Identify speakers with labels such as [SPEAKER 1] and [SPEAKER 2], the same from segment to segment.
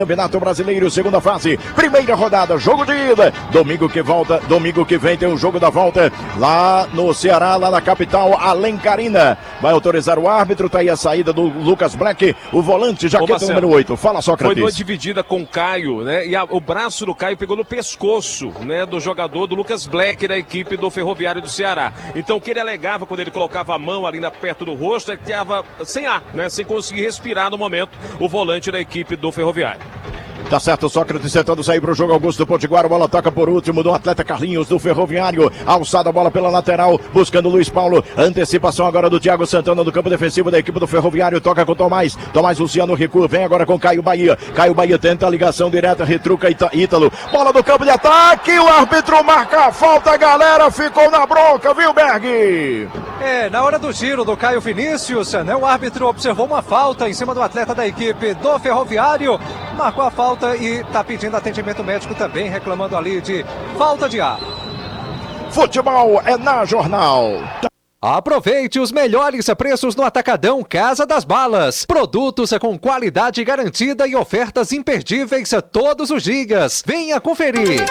[SPEAKER 1] Campeonato Brasileiro, segunda fase, primeira rodada, jogo de ida. Domingo que vem tem o jogo da volta lá no Ceará, lá na capital, Alencarina. Vai autorizar o árbitro, tá aí a saída do Lucas Black, o volante, jaqueta número 8. Fala, Sócrates.
[SPEAKER 2] Foi numa dividida com o Caio, né? E o braço do Caio pegou no pescoço, né? Do jogador do Lucas Black, da equipe do Ferroviário do Ceará. Então o que ele alegava quando ele colocava a mão ali perto do rosto é que estava sem ar, né? Sem conseguir respirar no momento, o volante da equipe do Ferroviário.
[SPEAKER 1] Tá certo, Sócrates tentando sair pro jogo. Augusto Potiguar, a bola toca por último do atleta Carlinhos do Ferroviário. Alçada a bola pela lateral, buscando o Luiz Paulo. Antecipação agora do Thiago Santana do campo defensivo da equipe do Ferroviário. Toca com Tomás. Tomás Luciano recua, vem agora com Caio Bahia. Caio Bahia tenta a ligação direta, retruca Ítalo. Bola do campo de ataque. O árbitro marca a falta, galera. Ficou na bronca, viu, Berg?
[SPEAKER 3] Na hora do giro do Caio Vinícius, né? O árbitro observou uma falta em cima do atleta da equipe do Ferroviário. Marcou a falta e está pedindo atendimento médico também, reclamando ali de falta de ar.
[SPEAKER 1] Futebol é na Jornal.
[SPEAKER 3] Aproveite os melhores preços no Atacadão Casa das Balas. Produtos com qualidade garantida e ofertas imperdíveis todos os dias. Venha conferir.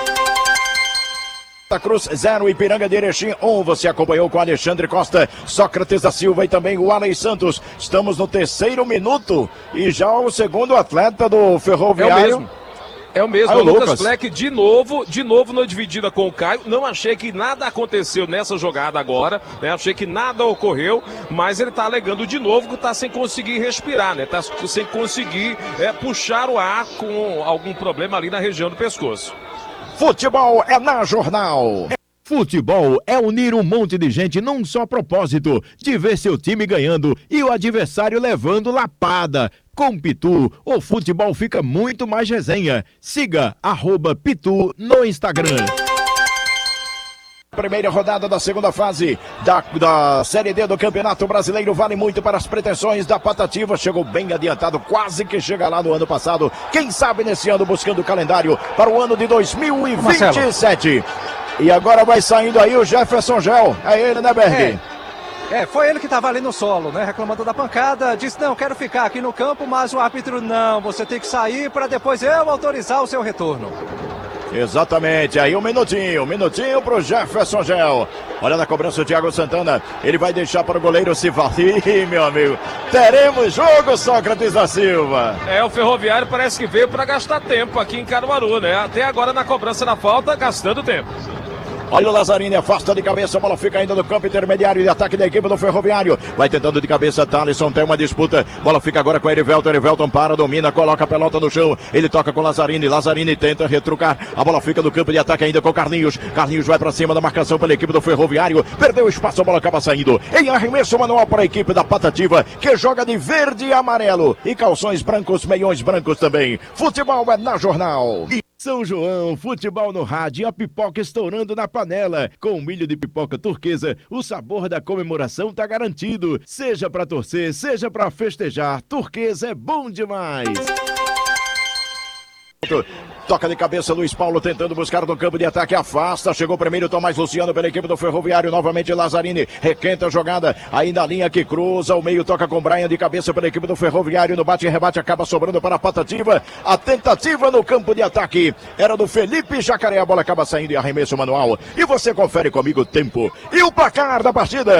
[SPEAKER 1] Santa Cruz 0, Ipiranga de Erechim 1. Você acompanhou com Alexandre Costa, Sócrates da Silva e também o Alex Santos. Estamos no terceiro minuto e já o segundo atleta do Ferroviário.
[SPEAKER 2] É o mesmo, o Lucas Black de novo na dividida com o Caio. Não achei que nada aconteceu nessa jogada agora, né? Achei que nada ocorreu, mas ele tá alegando de novo que tá sem conseguir respirar, né? Tá sem conseguir puxar o ar com algum problema ali na região do pescoço.
[SPEAKER 1] Futebol é na Jornal.
[SPEAKER 4] Futebol é unir um monte de gente num só propósito, de ver seu time ganhando e o adversário levando lapada. Com Pitu, o futebol fica muito mais resenha. Siga @Pitu no Instagram.
[SPEAKER 1] Primeira rodada da segunda fase da Série D do Campeonato Brasileiro vale muito para as pretensões da Patativa. Chegou bem adiantado, quase que chega lá no ano passado. Quem sabe nesse ano buscando o calendário para o ano de 2027. E agora vai saindo aí o Jefferson Gel. É ele, né, Berg?
[SPEAKER 3] Foi ele que estava ali no solo, né? Reclamando da pancada. Disse, não, quero ficar aqui no campo, mas o árbitro, não, você tem que sair para depois eu autorizar o seu retorno.
[SPEAKER 1] Exatamente, aí um minutinho pro Jefferson Gel. Olha na cobrança o Thiago Santana, ele vai deixar para o goleiro Sivaldi, meu amigo. Teremos jogo, Sócrates da Silva.
[SPEAKER 2] O Ferroviário parece que veio para gastar tempo aqui em Caruaru, né? Até agora na cobrança da falta, gastando tempo.
[SPEAKER 1] Olha o Lazzarini, afasta de cabeça, a bola fica ainda no campo intermediário de ataque da equipe do Ferroviário. Vai tentando de cabeça, Thalisson, tem uma disputa. Bola fica agora com Erivelton, Erivelton para, domina, coloca a pelota no chão. Ele toca com Lazzarini, Lazzarini tenta retrucar. A bola fica no campo de ataque ainda com Carlinhos. Carlinhos vai para cima da marcação pela equipe do Ferroviário. Perdeu espaço, a bola acaba saindo. Em arremesso manual para a equipe da Patativa, que joga de verde e amarelo. E calções brancos, meiões brancos também. Futebol é na Jornal.
[SPEAKER 4] São João, futebol no rádio e a pipoca estourando na panela. Com milho de pipoca turquesa, o sabor da comemoração tá garantido. Seja pra torcer, seja pra festejar, turquesa é bom demais.
[SPEAKER 1] Toca de cabeça Luiz Paulo tentando buscar no campo de ataque, afasta, chegou primeiro Tomás Luciano pela equipe do Ferroviário, novamente Lazzarini, requenta a jogada, aí na linha que cruza, o meio toca com Brian de cabeça pela equipe do Ferroviário, no bate e rebate acaba sobrando para a Patativa, a tentativa no campo de ataque era do Felipe Jacaré, a bola acaba saindo em arremesso manual, e você confere comigo o tempo e o placar da partida.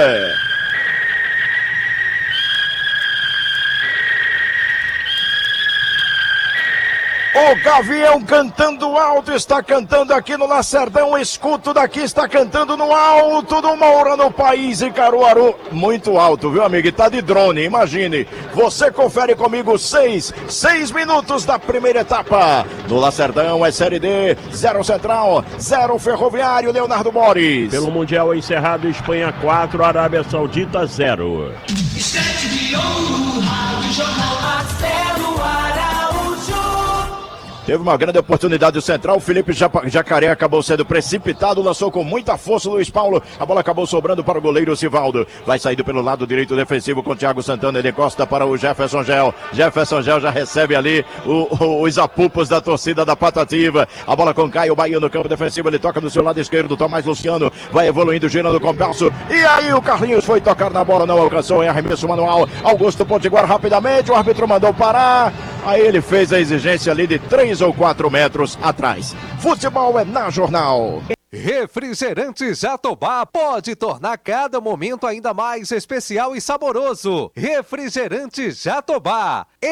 [SPEAKER 1] O Gavião cantando alto, está cantando aqui no Lacerdão, escuto daqui, está cantando no alto do Moura, no país, em Caruaru. Muito alto, viu, amigo? E tá de drone, imagine. Você confere comigo 6 minutos da primeira etapa. No Lacerdão é Série D, 0 Central, 0 Ferroviário, Leonardo Boris.
[SPEAKER 5] Pelo Mundial encerrado, Espanha 4, Arábia Saudita 0.
[SPEAKER 6] Estante de ouro, Rádio Jornal Marcelo Araújo.
[SPEAKER 1] Teve uma grande oportunidade o Central, o Felipe Jacaré acabou sendo precipitado, lançou com muita força o Luiz Paulo, a bola acabou sobrando para o goleiro Sivaldo, vai saindo pelo lado direito defensivo com o Thiago Santana, ele encosta para o Jefferson Gel, Jefferson Gel já recebe ali os apupos da torcida da Patativa, a bola com Caio Bahia no campo defensivo, ele toca no seu lado esquerdo, Tomás Luciano, vai evoluindo, girando com o Pelso, e aí o Carlinhos foi tocar na bola, não alcançou em arremesso manual, Augusto Potiguar rapidamente, o árbitro mandou parar, Aí ele fez a exigência ali de 3 ou 4 metros atrás. Futebol é na Jornal.
[SPEAKER 3] Refrigerante Jatobá pode tornar cada momento ainda mais especial e saboroso. Refrigerante Jatobá.